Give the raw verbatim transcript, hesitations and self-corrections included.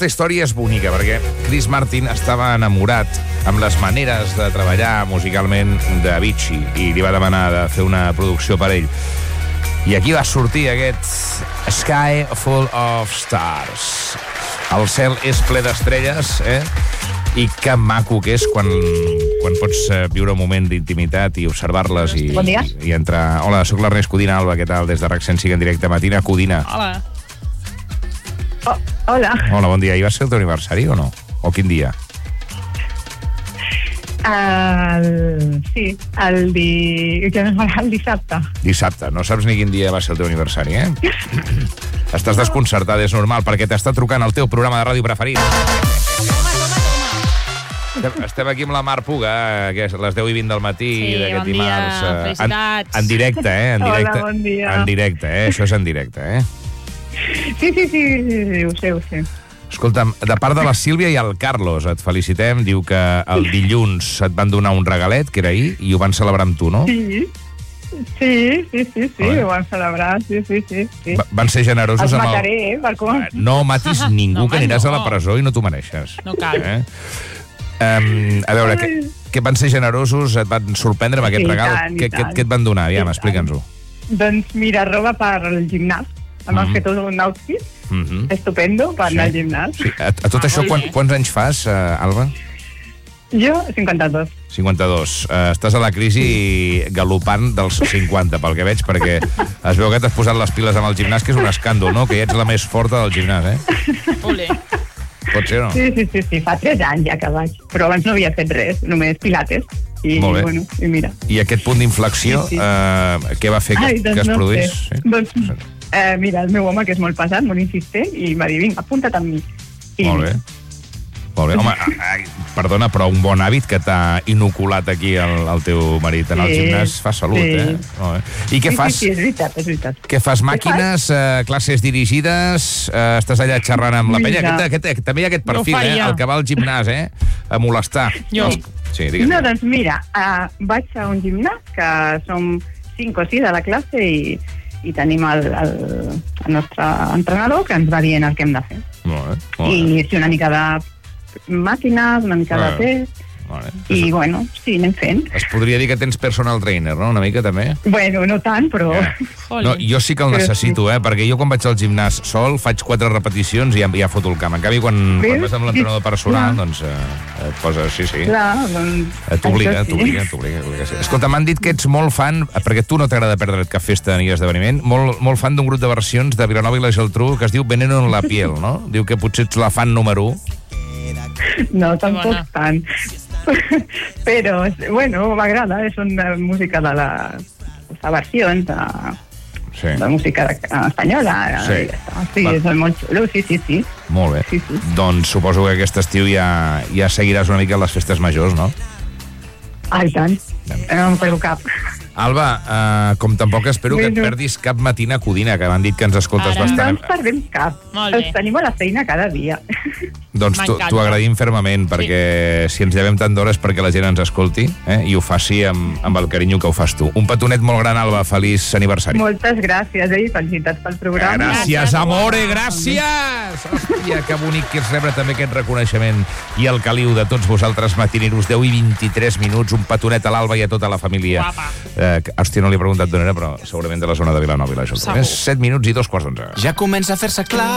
aquesta història és bonica, perquè Chris Martin estava enamorat amb les maneres de treballar musicalment d'Avicii i li va demanar de fer una producció per ell. I aquí va sortir aquest Sky Full of Stars. El cel és ple d'estrelles, eh? I que maco que és quan, quan pots viure un moment d'intimitat i observar-les i, bon dia. i, i entrar... Hola, sóc l'Ernest Codina, Alba, què tal? Des de RAC cent cinc en directe. Matina Codina. Hola. Oh, hola. Hola, bon dia. I va ser el teu aniversari o no? O quin dia? El... Sí, el, di... el dissabte. Dissabte. No saps ni quin dia va ser el teu aniversari, eh? Estàs desconcertada, és normal, perquè t'està trucant el teu programa de ràdio preferit. Estem aquí amb la Mar Puga, que és les deu i vint del matí sí, d'aquest bon dimarts. Dia, en, felicitats. en directe, eh? En directe, Hola, bon dia. En directe, eh? Això és en directe, eh? Sí, sí, sí, sí, sí, ho sé, ho sé. Escolta'm, de part de la Sílvia i el Carlos, et felicitem. Diu que el dilluns et van donar un regalet, que era ahir, i ho van celebrar amb tu, no? Sí, sí, sí, sí, sí, ho van celebrar, sí, sí, sí. sí. Va, van ser generosos Els amb el... mataré, eh, per com? No matis ningú, No, que home, aniràs a la no. presó i no t'ho mereixes. No cal. Eh? Um, a veure, que, que van ser generosos, et van sorprendre amb aquest Sí, regal. tant, i Què, què, tant. què et van donar? Aviam, I explica'ns-ho. Doncs mira, roba per al gimnàs. Hem Mhm. fet un outfit Mhm. estupendo per Sí. anar al gimnàs. Sí. A, a tot Ah, això, molt quan, bé. quants anys fas, uh, Alba? Jo, cinquanta-dos. cinquanta-dos. Uh, estàs a la crisi galopant dels cinquanta, pel que veig, perquè es veu que t'has posat les piles amb el gimnàs, que és un escàndol, no? Que ja ets la més forta del gimnàs, eh? Ole. Pot ser o no? Sí, sí, sí, sí, fa tres anys ja que vaig. Però abans no havia fet res, només pilates. I, Molt bé. bueno, i mira. I aquest punt d'inflexió, Sí, sí. uh, què va fer que, Ai, doncs que es no produís? sé. Doncs, eh, mira, el meu home, que és molt pesat, molt insistent, i va dir, vinga, apunta't amb mi. I Molt bé. Molt bé. Home, ai, perdona, però un bon hàbit que t'ha inoculat aquí el, el teu marit en el Sí, gimnàs fa salut, sí. eh? Molt bé. I què sí, fas? Sí, sí, és veritat, és veritat. Què fas? Màquines, eh, classes dirigides, eh, estàs allà xerrant amb la penya? Mira. Aquest, aquest, també hi ha aquest No perfil, eh? faria. El que va al gimnàs, eh? A molestar. Jo. Sí, digues. No, doncs mira, uh, vaig a un gimnàs, que som cinc o sis a la classe, i, i tenim el, el, el nostre entrenador que ens va dient el que hem de fer. Molt bé, molt bé. I sí, una mica de màquines, una mica Ah. de test, Molt bé. i bueno, sí, anem fent. Es podria dir que tens personal trainer, no? Una mica, també? Bueno, no tant, però... Ja. Ole. No, jo sí que el Però necessito, eh? Perquè jo quan vaig al gimnàs sol faig quatre repeticions i ja, ja foto el camp. En canvi, quan, Veus? quan vas amb l'entrenador personal, Clar. doncs eh, et poses... Sí, sí. Clar, doncs... Eh, T'obliga, això sí. t'obliga, t'obliga. t'obliga, sí. Escolta, m'han dit que ets molt fan, perquè tu no t'agrada perdre't cap festa ni esdeveniment, molt, molt fan d'un grup de versions de Vilanova i la Geltrú que es diu Veneno en la piel, no? Diu que potser ets la fan número u. No, tampoc bona. tant. Però, bueno, m'agrada, és una música de la... de versions de, Sí, de música de, espanyola. Sí. i ja està. Sí, Va. és molt xulo, sí, sí, sí. molt bé. Sí, sí. Doncs suposo que aquest estiu ja, ja seguiràs una mica les festes majors, no? Ai, tant. No em pego cap. Alba, uh, com tampoc espero que et Bueno. perdis cap matina Codina, que m'han dit que ens escoltes Ara. No bastant. ens perdem cap. Molt bé. Els tenim a la feina cada dia. Doncs t'ho M'encanta. t'ho agraïm fermament, perquè si ens llevem tant d'hores perquè la gent ens escolti, eh, i ho faci amb, amb el carinyo que ho fas tu. Un petonet molt gran, Alba, feliç aniversari. Moltes gràcies, eh, i felicitats pel programa. Gràcies, Gràcies, amore, gràcies! Hòstia, que bonic que és rebre també aquest reconeixement i el caliu de tots vosaltres, matineros, deu i vint-i-tres minuts, un petonet a l'Alba i a tota la família. Guapa. Eh, que, hòstia, no li he preguntat d'on era, però segurament de la zona de Vilanova i la Geltrú. Segur. És set minuts i dos quarts d'onze. Ja comença a fer-se clar